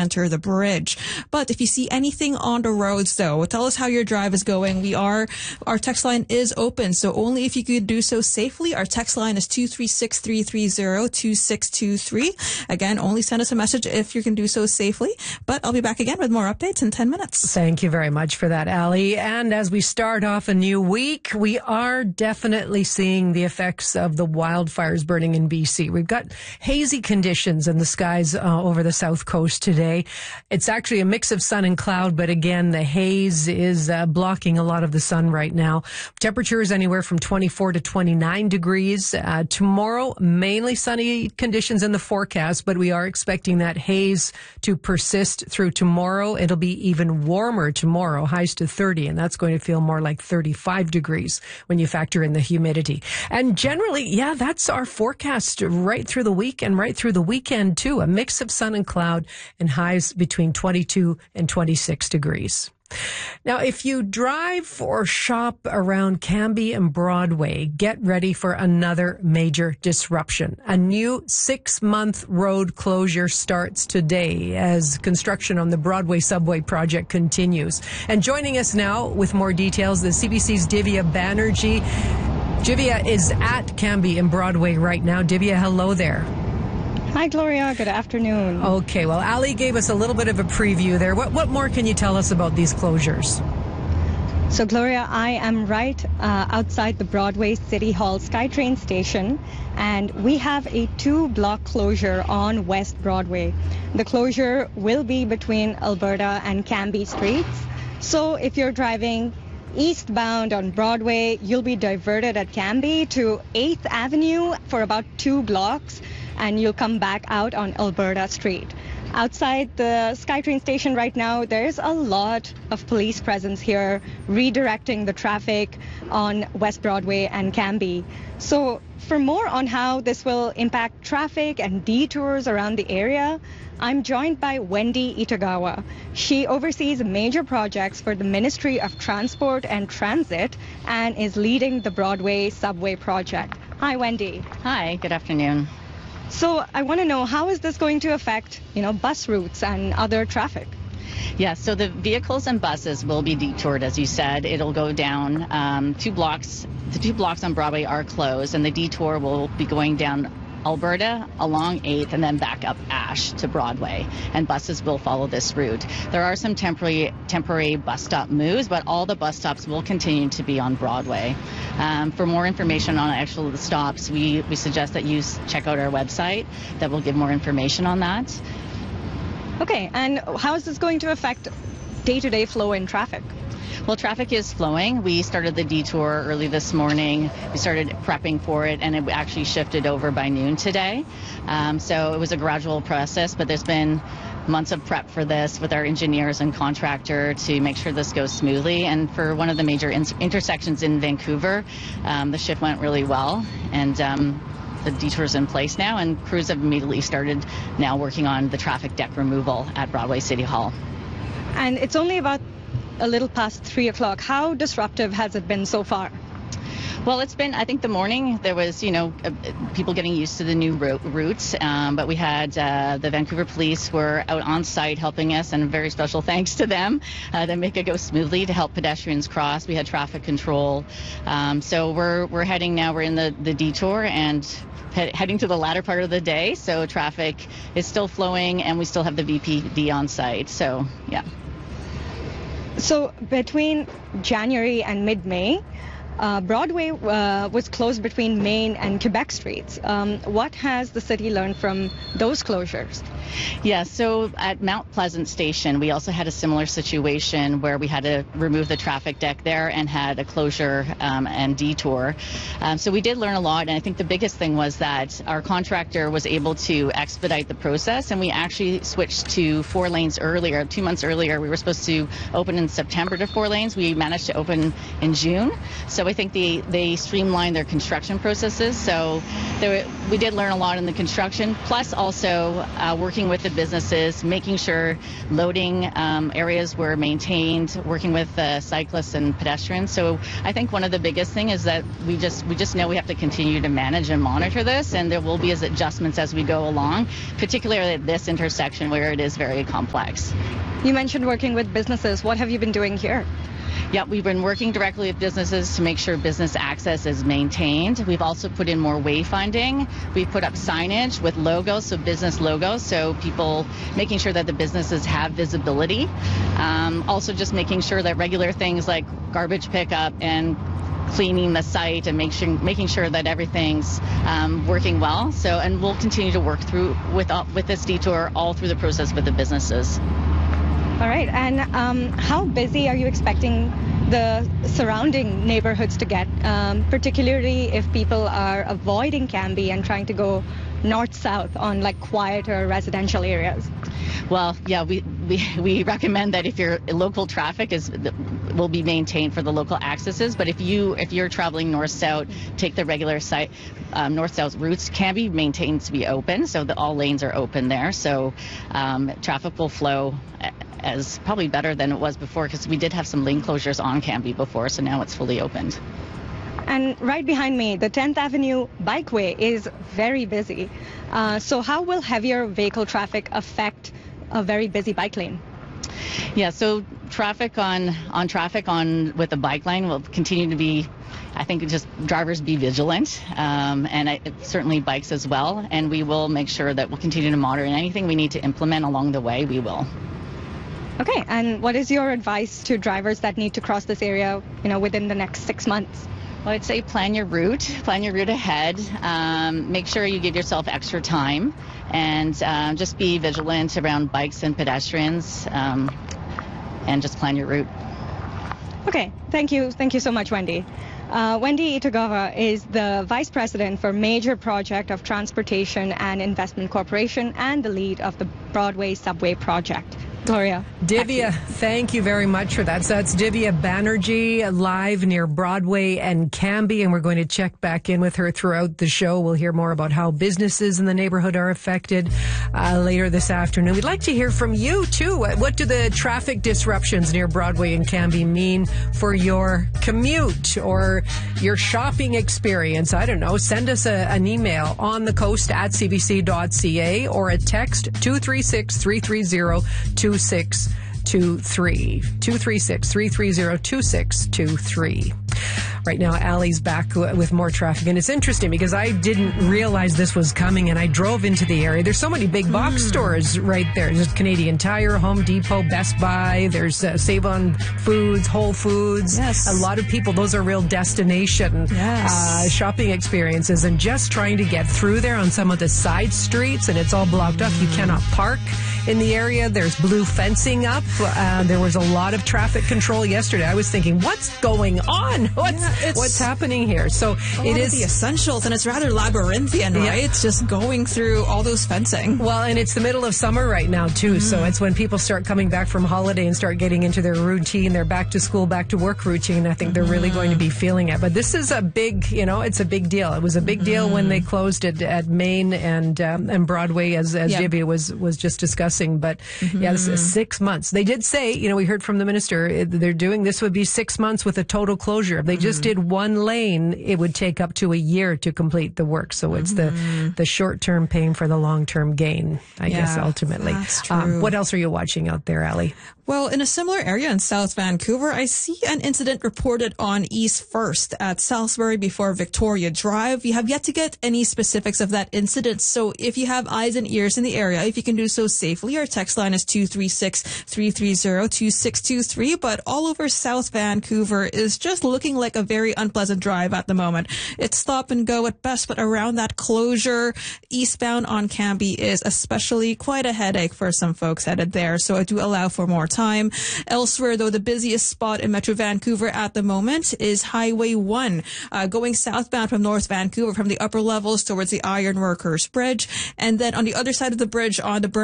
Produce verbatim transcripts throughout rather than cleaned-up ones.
enter the bridge. But if you see anything on the roads, though, tell us how your drive is going. We are, our text line is open, so only if you could do so safely. Our text line is two three six, three three zero, two six two three. Again, only send us a message if you can do so safely. But I'll be back again with more updates in ten minutes. Thank you very much for that, Ali. And as we start off a new week, we are definitely seeing the effects of the wildfires burning in B C. We've got hazy conditions in the skies uh, over the south coast today. It's actually a mix of sun and cloud, but again, the haze is uh, blocking a lot of the sun right now. Temperature is anywhere from twenty-four to twenty-nine degrees. Uh, tomorrow, mainly sunny conditions in the forecast, but we are expecting that haze to persist through tomorrow. It'll be even warmer tomorrow, highs to thirty, and that's going to feel more like thirty-five degrees when you factor in the humidity. And generally, yeah, that's our forecast right through the week and right through the weekend too. A mix of sun and cloud and highs between twenty-two and twenty-six degrees. Now, if you drive or shop around Cambie and Broadway, get ready for another major disruption. A new six-month road closure starts today as construction on the Broadway subway project continues. And joining us now with more details, the C B C's Divya Banerjee. Divya is at Cambie and Broadway right now. Divya, hello there. Hi, Gloria. Good afternoon. Okay, well, Ali gave us a little bit of a preview there. What, what more can you tell us about these closures? So, Gloria, I am right uh, outside the Broadway City Hall SkyTrain station, and we have a two-block closure on West Broadway. The closure will be between Alberta and Cambie streets. So if you're driving eastbound on Broadway, you'll be diverted at Cambie to eighth Avenue for about two blocks, and you'll come back out on Alberta Street. Outside the SkyTrain station right now, there's a lot of police presence here redirecting the traffic on West Broadway and Cambie. So for more on how this will impact traffic and detours around the area, I'm joined by Wendy Itagawa. She oversees major projects for the Ministry of Transport and Transit and is leading the Broadway subway project. Hi, Wendy. Hi, good afternoon. So I want to know, how is this going to affect, you know, bus routes and other traffic? Yeah, so the vehicles and buses will be detoured, as you said. It'll go down um, two blocks. The two blocks on Broadway are closed, and the detour will be going down Alberta along eighth and then back up Ash to Broadway, and buses will follow this route. There are some temporary temporary bus stop moves, but all the bus stops will continue to be on Broadway. Um, for more information on actual the stops, we, we suggest that you check out our website that will give more information on that. Okay, and how is this going to affect day-to-day flow in traffic? Well, traffic is flowing. We started the detour early this morning. We started prepping for it, and it actually shifted over by noon today. Um, so it was a gradual process, but there's been months of prep for this with our engineers and contractor to make sure this goes smoothly. And for one of the major in- intersections in Vancouver, um, the shift went really well, and um, the detour's in place now, and crews have immediately started now working on the traffic deck removal at Broadway City Hall. And it's only about a little past three o'clock. How disruptive has it been so far? Well, it's been, I think the morning there was, you know, uh, people getting used to the new ro- routes, um, but we had uh, the Vancouver police were out on site helping us, and a very special thanks to them uh, to make it go smoothly to help pedestrians cross. We had traffic control. Um, so we're we're heading now, we're in the, the detour and he- heading to the latter part of the day. So traffic is still flowing, and we still have the V P D on site. So, yeah. So between January and mid-May, uh, Broadway uh, was closed between Main and Quebec streets. Um, what has the city learned from those closures? Yeah, so at Mount Pleasant Station, we also had a similar situation where we had to remove the traffic deck there and had a closure um, and detour. Um, so we did learn a lot, and I think the biggest thing was that our contractor was able to expedite the process, and we actually switched to four lanes earlier. Two months earlier, we were supposed to open in September to four lanes. We managed to open in June. So so I think they, they streamlined their construction processes. So there, we did learn a lot in the construction, plus also uh, working with the businesses, making sure loading um, areas were maintained, working with uh, cyclists and pedestrians. So I think one of the biggest thing is that we just we just know we have to continue to manage and monitor this, and there will be as adjustments as we go along, particularly at this intersection where it is very complex. You mentioned working with businesses. What have you been doing here? Yeah, we've been working directly with businesses to make sure business access is maintained. We've also put in more wayfinding. We've put up signage with logos, so business logos, so people making sure that the businesses have visibility. Um, also just making sure that regular things like garbage pickup and cleaning the site and make sure, making sure that everything's um, working well. So, and we'll continue to work through with uh, with this detour all through the process with the businesses. All right. And um, how busy are you expecting the surrounding neighborhoods to get, um, particularly if people are avoiding Cambie and trying to go north-south on like quieter residential areas? Well, yeah, we, we, we recommend that if your local traffic is will be maintained for the local accesses, but if you if you're traveling north-south, take the regular site um, north-south routes. Cambie maintains to be open, so that all lanes are open there. So um, traffic will flow as probably better than it was before, because we did have some lane closures on Cambie before, so now it's fully opened. And right behind me, the tenth Avenue Bikeway is very busy. Uh, so how will heavier vehicle traffic affect a very busy bike lane? Yeah, so traffic on on traffic on with the bike lane will continue to be, I think, just drivers be vigilant, um, and I, certainly bikes as well. And we will make sure that we'll continue to monitor, and anything we need to implement along the way, we will. Okay, and what is your advice to drivers that need to cross this area, you know, within the next six months? Well, I'd say plan your route, plan your route ahead. Um, make sure you give yourself extra time, and um, just be vigilant around bikes and pedestrians, um, and just plan your route. Okay, thank you. Thank you so much, Wendy. Uh, Wendy Itagawa is the Vice President for Major Project of Transportation and Investment Corporation and the lead of the Broadway Subway Project. Gloria. Divya, thank you very much for that. So that's Divya Banerjee live near Broadway and Cambie, and we're going to check back in with her throughout the show. We'll hear more about how businesses in the neighborhood are affected uh, later this afternoon. We'd like to hear from you, too. What do the traffic disruptions near Broadway and Cambie mean for your commute or your shopping experience? I don't know. Send us a, an email on the coast at c b c dot c a or a text two three six, three three zero, two six two three. two three six, three three zero, two six two three. Right now, Allie's back with more traffic. And it's interesting because I didn't realize this was coming, and I drove into the area. There's so many big box mm. stores right there. There's Canadian Tire, Home Depot, Best Buy. There's uh, Save On Foods, Whole Foods. Yes. A lot of people, those are real destination yes. uh, shopping experiences. And just trying to get through there on some of the side streets, and it's all blocked mm. off. You cannot park in the area. There's blue fencing up. Uh, there was a lot of traffic control yesterday. I was thinking, what's going on? What's yeah, what's happening here? So it is the essentials, and it's rather labyrinthian, right? Yeah. It's just going through all those fencing. Well, and it's the middle of summer right now too. Mm. So it's when people start coming back from holiday and start getting into their routine, their back to school, back to work routine. I think mm. they're really going to be feeling it. But this is a big, you know, it's a big deal. It was a big mm. deal when they closed it at Main and um, and Broadway, as as yep. Divya was was just discussing. But mm-hmm. yeah, this is six months. They did say, you know, we heard from the minister, they're doing this would be six months with a total closure. If they just mm-hmm. did one lane, it would take up to a year to complete the work. So it's mm-hmm. the, the short-term pain for the long-term gain, I yeah, guess, ultimately. That's true. Um, what else are you watching out there, Allie? Well, in a similar area in South Vancouver, I see an incident reported on East First at Salisbury before Victoria Drive. We have yet to get any specifics of that incident. So if you have eyes and ears in the area, if you can do so safely, our text line is two three six, three three zero, two six two three. But all over South Vancouver is just looking like a very unpleasant drive at the moment. It's stop and go at best, but around that closure, eastbound on Cambie is especially quite a headache for some folks headed there. So I do allow for more time. Elsewhere, though, the busiest spot in Metro Vancouver at the moment is Highway one, uh, going southbound from North Vancouver from the upper levels towards the Ironworkers Bridge. And then on the other side of the bridge on the Burnaby Vancouver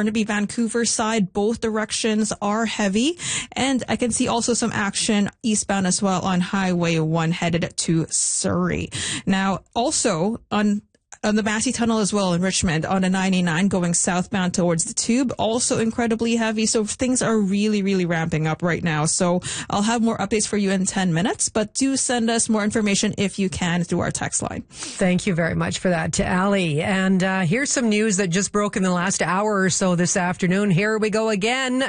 Vancouver side. Both directions are heavy. And I can see also some action eastbound as well on Highway one headed to Surrey. Now, also on on the Massey Tunnel as well in Richmond on the ninety-nine going southbound towards the Tube, also incredibly heavy. So things are really, really ramping up right now. So I'll have more updates for you in ten minutes, but do send us more information if you can through our text line. Thank you very much for that to Ali. And uh, here's some news that just broke in the last hour or so this afternoon. Here we go again.